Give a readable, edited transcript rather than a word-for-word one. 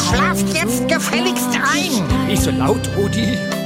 Schlaft jetzt gefälligst ein. Nicht so laut, Rudi.